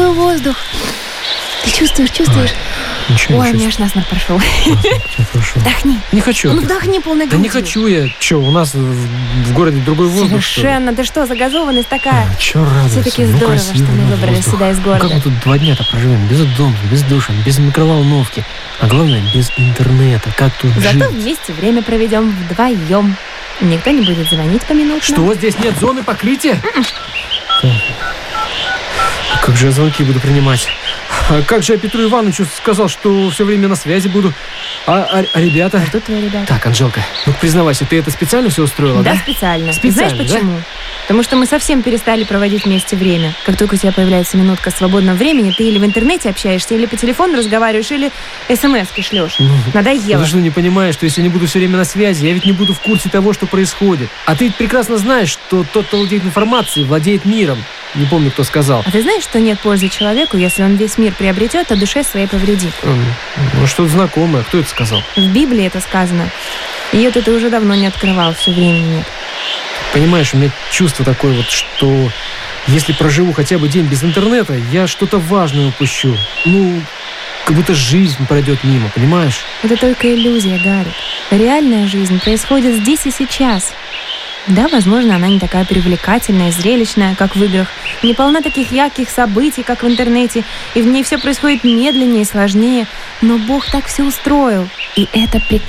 Такой воздух. Ты чувствуешь? Ничего, Ой, у меня аж насморк прошел. Вдохни. Не хочу. Ну вдохни полной грудью. Да не хочу я. Че, у нас в городе другой воздух, Совершенно. Ты что, загазованность такая? Че радуешься? Все-таки здорово, что мы выбрались сюда из города. Как мы тут 2 дня-то проживем? Без дома, без душа, без микроволновки. А главное, без интернета. Как тут жить? Зато вместе время проведем вдвоем. Никто не будет звонить поминутно. Что, здесь нет зоны покрытия? Как же я звонки буду принимать? А как же я Петру Ивановичу сказал, что все время на связи буду? А ребята? А кто твои ребята? Так, Анжелка, ну признавайся, ты это специально все устроила, да? Да, специально. Специально, знаешь почему? Да? Потому что мы совсем перестали проводить вместе время. Как только у тебя появляется минутка свободного времени, ты или в интернете общаешься, или по телефону разговариваешь, или смс-ки шлешь. Надоело. Ты что, не понимаешь, что если я не буду все время на связи, я ведь не буду в курсе того, что происходит. А ты ведь прекрасно знаешь, что тот, кто владеет информацией, владеет миром. Не помню, кто сказал. А ты знаешь, что нет пользы человеку, если он весь мир приобретет, а душе своей повредит? Ну, что-то знакомое. Кто это сказал? В Библии это сказано. Ее-то ты уже давно не открывал, все времени нет. Понимаешь, у меня чувство такое вот, что если проживу хотя бы день без интернета, я что-то важное упущу. Ну, как будто жизнь пройдет мимо, понимаешь? Это только иллюзия, Гарик. Реальная жизнь происходит здесь и сейчас. Да, возможно, она не такая привлекательная, зрелищная, как в играх, не полна таких ярких событий, как в интернете, и в ней все происходит медленнее и сложнее, но Бог так все устроил, и это прекрасно.